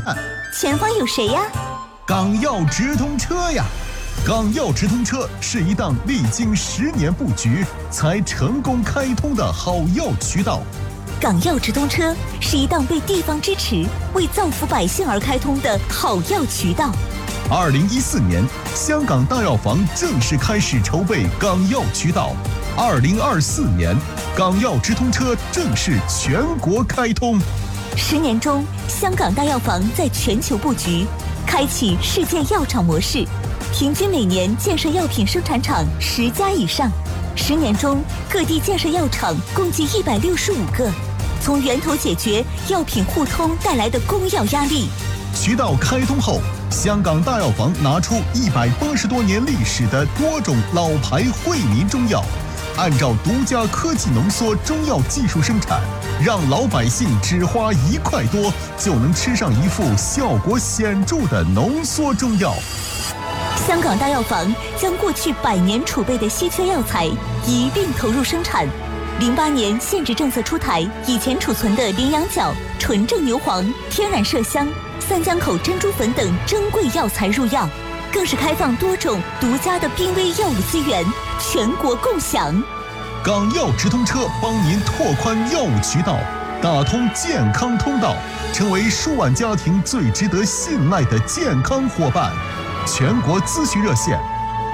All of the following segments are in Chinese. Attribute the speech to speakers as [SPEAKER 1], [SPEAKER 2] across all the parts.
[SPEAKER 1] 看。
[SPEAKER 2] 前方有谁呀？
[SPEAKER 1] 港药直通车呀！港药直通车是一档历经10年布局才成功开通的好药渠道。
[SPEAKER 2] 港药直通车是一档被地方支持、为造福百姓而开通的好药渠道。
[SPEAKER 1] 2014年，香港大药房正式开始筹备港药渠道。2024年，港药直通车正式全国开通。
[SPEAKER 2] 10年中，香港大药房在全球布局，开启世界药厂模式，平均每年建设药品生产厂10家以上。10年中，各地建设药厂共计165个，从源头解决药品互通带来的供药压力。
[SPEAKER 1] 渠道开通后，香港大药房拿出180多年历史的多种老牌惠民中药，按照独家科技浓缩中药技术生产，让老百姓只花1块多就能吃上一副效果显著的浓缩中药。
[SPEAKER 2] 香港大药房将过去100年储备的稀缺药材一并投入生产。08年限制政策出台，以前储存的羚羊角、纯正牛黄、天然麝香、三江口珍珠粉等珍贵药材入药，更是开放多种独家的濒危药物资源，全国共享。
[SPEAKER 1] 港药直通车帮您拓宽药物渠道，打通健康通道，成为数万家庭最值得信赖的健康伙伴。全国咨询热线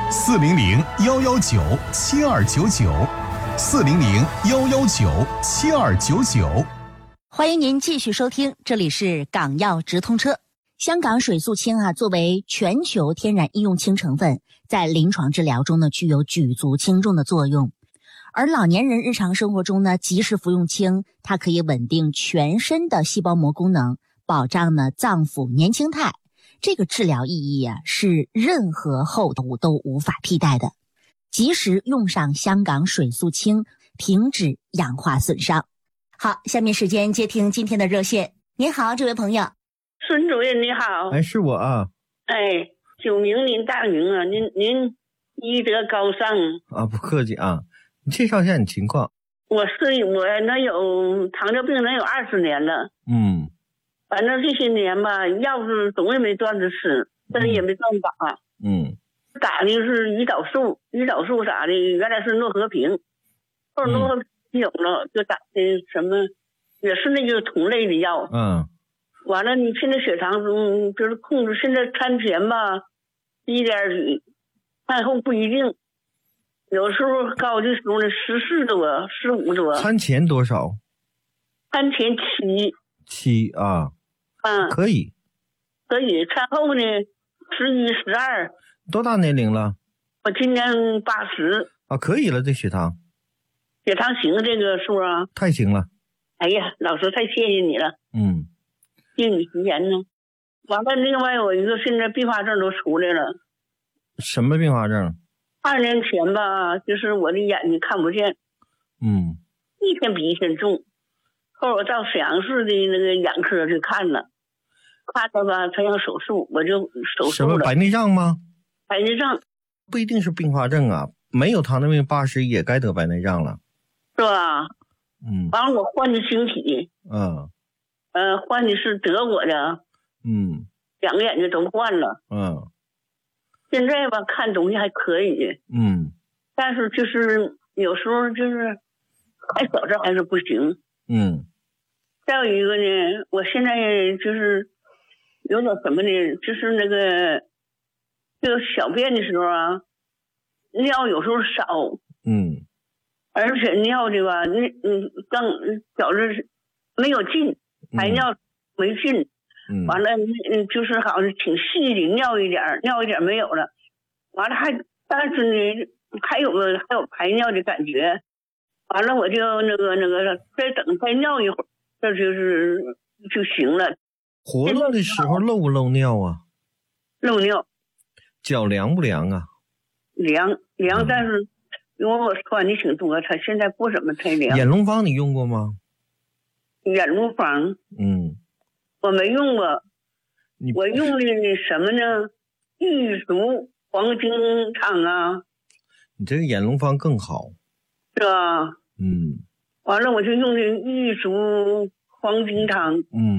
[SPEAKER 1] ：400-119-7299，400-119-7299。
[SPEAKER 3] 欢迎您继续收听，这里是港药直通车。香港水素氢作为全球天然医用氢成分，在临床治疗中具有举足轻重的作用。而老年人日常生活中及时服用氢，它可以稳定全身的细胞膜功能，保障脏腑年轻态。这个治疗意义是任何后毒都无法替代的。及时用上香港水素氢，停止氧化损伤。好，下面时间接听今天的热线。您好，这位朋友。
[SPEAKER 4] 孙主任你好。
[SPEAKER 5] 是我啊。
[SPEAKER 4] 久明您大名啊，您医德高尚
[SPEAKER 5] 啊。不客气啊，你介绍一下你情况。
[SPEAKER 4] 我能有糖尿病能有20年了。反正这些年吧，药是总也没断着吃，针也没断打。打的是胰岛素啥的，原来是诺和平，后来诺和平有了，就打的什么，也是那个同类的药。完了，你现在血糖就是控制，现在餐前吧1点几，餐后不一定，有时候高的时候呢14多15多。
[SPEAKER 5] 餐前多少？
[SPEAKER 4] 餐前7
[SPEAKER 5] 啊。可以。餐后呢
[SPEAKER 4] 11、12。
[SPEAKER 5] 多大年龄了？
[SPEAKER 4] 我今年80。
[SPEAKER 5] 可以了，这血糖
[SPEAKER 4] 行这个数啊。
[SPEAKER 5] 太行了。
[SPEAKER 4] 哎呀，老师太谢谢你了。敬你吉言呢。完了，另外有一个现在并发症都出来了。
[SPEAKER 5] 什么并发症
[SPEAKER 4] ？2年前吧，就是我的眼睛看不见。一天比一天重。后来我到沈阳市的那个眼科去看了，看了吧，他要手术，我就手术了。
[SPEAKER 5] 什么白内障吗？
[SPEAKER 4] 白内障
[SPEAKER 5] 不一定是并发症啊，没有糖尿病80也该得白内障了，
[SPEAKER 4] 是吧？完了我换的晶体。换的是德国的。2个眼睛都换了。现在吧看东西还可以。但是就是有时候就是还小这还是不行。再有一个呢，我现在就是有点什么呢，就是那个小便的时候啊，尿有时候少。而且尿的吧，刚觉着没有劲，排尿没劲。完了就是好像挺细的，尿一点没有了。完了但是呢还有排尿的感觉。完了我就那个再尿一会儿，这就行了。
[SPEAKER 5] 活动的时候漏不漏尿啊？
[SPEAKER 4] 漏尿。
[SPEAKER 5] 脚凉不凉啊？
[SPEAKER 4] 凉，但是因为我穿的挺多，他现在不怎么太凉。
[SPEAKER 5] 眼龙方你用过吗？
[SPEAKER 4] 眼龙方我没用过。我用的什么呢？玉竹黄金汤啊。
[SPEAKER 5] 你这个眼龙方更好。
[SPEAKER 4] 是吧？完了我就用的玉竹黄金汤。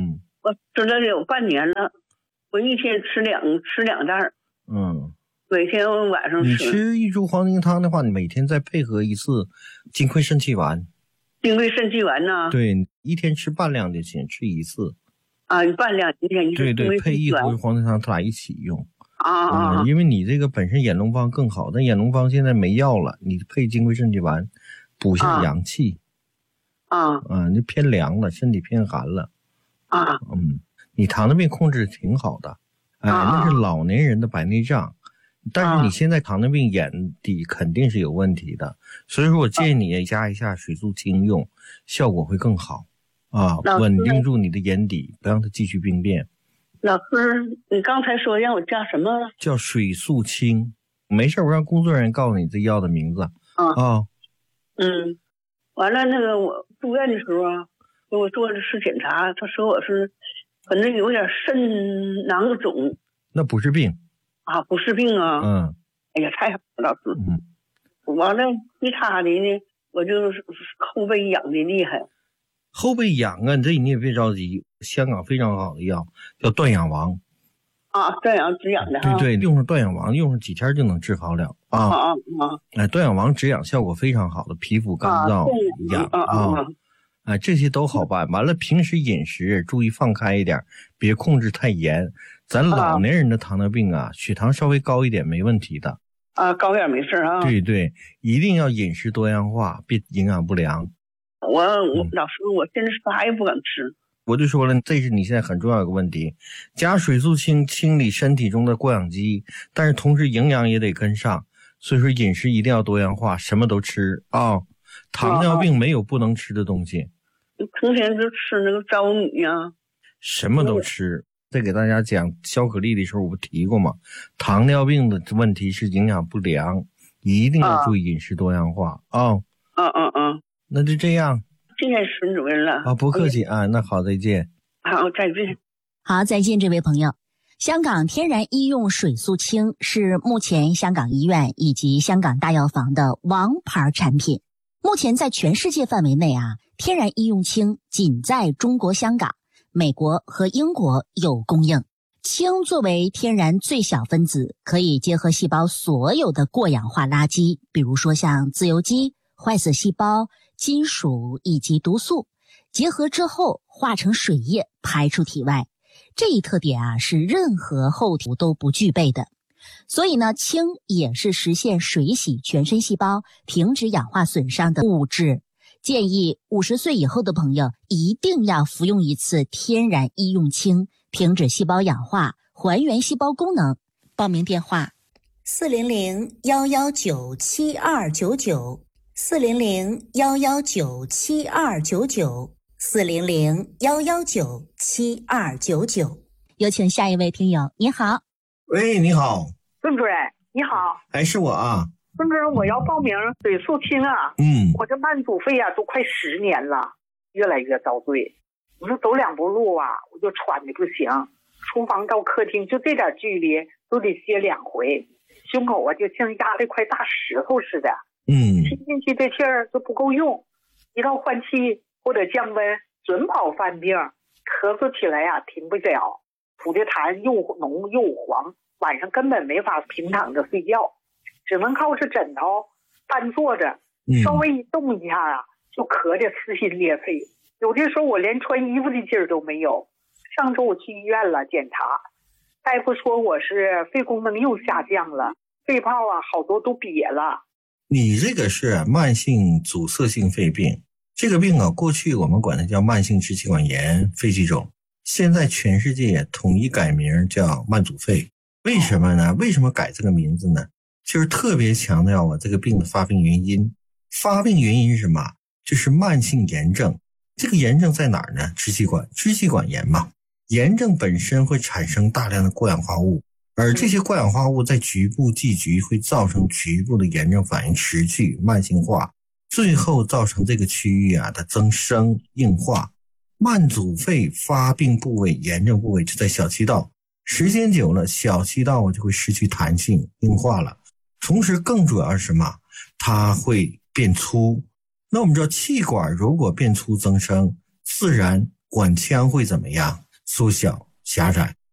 [SPEAKER 4] 我吃了有半年了，我一天吃两袋。每天晚上吃。
[SPEAKER 5] 你吃一株黄金汤的话，你每天再配合一次金匮肾气丸。
[SPEAKER 4] 金匮肾气丸呢？
[SPEAKER 5] 对，一天吃半量就行，吃一次。
[SPEAKER 4] 半量一天一次。
[SPEAKER 5] 对，配一壶黄金汤，它俩一起用。因为你这个本身眼龙方更好，但眼龙方现在没药了，你配金匮肾气丸补下阳气。你偏凉了，身体偏寒了。你糖尿病控制挺好的。那是老年人的白内障。但是你现在糖尿病眼底肯定是有问题的，所以说我建议你加一下水素清用，效果会更好稳定住你的眼底，不让它继续病变。
[SPEAKER 4] 老师，你刚才说让我加什么？
[SPEAKER 5] 叫水素清。没事，我让工作人员告诉你这药的名字。
[SPEAKER 4] 完了那个我住院的时候给我做的是检查，他说我是可能有点肾囊肿。
[SPEAKER 5] 那不是病。
[SPEAKER 4] 不是病啊。哎呀，太好了，老师。完了，其他的呢，我就是后背痒的厉害。
[SPEAKER 5] 后背痒这你也别着急，香港非常好的药叫断氧王。
[SPEAKER 4] 断氧止痒的。
[SPEAKER 5] 对，用上断氧王，用上几天就能治好了。断氧王止痒效果非常好的，皮肤干燥痒这些都好办。完了，平时饮食注意放开一点，别控制太严。咱老年人的糖尿病血糖稍微高一点没问题的。
[SPEAKER 4] 高点没事
[SPEAKER 5] 对，一定要饮食多样化，别营养不良。
[SPEAKER 4] 我老师，我现在啥也不敢吃。
[SPEAKER 5] 我就说了，这是你现在很重要的一个问题。加水素清清理身体中的过氧积，但是同时营养也得跟上，所以说饮食一定要多样化，什么都吃糖尿病没有不能吃的东西。
[SPEAKER 4] 成天就吃那个糙米
[SPEAKER 5] 什么都吃。再给大家讲消可粒的时候我不提过吗？糖尿病的问题是营养不良，一定要注意饮食多样化那就这样。
[SPEAKER 4] 谢谢沈主任了。
[SPEAKER 5] 不客气那好，再见。
[SPEAKER 4] 好，再见。
[SPEAKER 3] 好，再见，这位朋友。香港天然医用水素清是目前香港医院以及香港大药房的王牌产品。目前在全世界范围内天然医用清仅在中国香港、美国和英国有供应。氢作为天然最小分子，可以结合细胞所有的过氧化垃圾，比如说像自由基、坏死细胞、金属以及毒素，结合之后化成水液排出体外。这一特点是任何后体都不具备的。所以呢，氢也是实现水洗全身细胞、停止氧化损伤的物质。建议50岁以后的朋友一定要服用一次天然医用氢，停止细胞氧化，还原细胞功能。报名电话400-119-7299 400-119-7299 400-119-7299。有请下一位听友。你好。
[SPEAKER 5] 喂，你好。
[SPEAKER 6] 孙主任你好。
[SPEAKER 5] 是我
[SPEAKER 6] 孙主任，我要报名水素清我这慢阻肺都快10年了，越来越遭罪。我说走2步路我就喘的不行，厨房到客厅就这点距离都得歇2回，胸口就像压了一块大石头似的。吸进去的气儿就不够用，一到换气或者降温准跑犯病，咳嗽起来停不了，吐的痰又浓又黄，晚上根本没法平躺着睡觉，只能靠着枕头半坐着，稍微一动一下就咳得撕心裂肺，有的时候我连穿衣服的劲儿都没有。上周我去医院了检查，大夫说我是肺功能又下降了，肺泡好多都瘪了。
[SPEAKER 5] 你这个是慢性阻塞性肺病，这个病过去我们管它叫慢性支气管炎、肺气肿，现在全世界也统一改名叫慢阻肺。为什么呢？为什么改这个名字呢？就是特别强调这个病的发病原因。发病原因是什么？就是慢性炎症。这个炎症在哪儿呢？支气管炎嘛。炎症本身会产生大量的过氧化物，而这些过氧化物在局部积聚，会造成局部的炎症反应持续慢性化，最后造成这个区域的增生硬化。慢阻肺发病部位、炎症部位就在小气道，时间久了小气道就会失去弹性硬化了。同时更主要是什么？它会变粗。那我们知道气管如果变粗增生，自然管腔会怎么样？ 缩小狭窄。